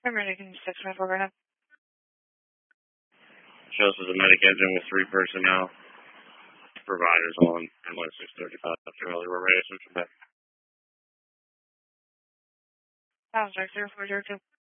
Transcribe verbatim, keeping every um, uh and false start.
I'm ready. Can you six five overhead? Shows as a medic engine with three personnel. Providers on ambulance six thirty-five. Early, we're ready to switch back. Sounds right, zero four zero two.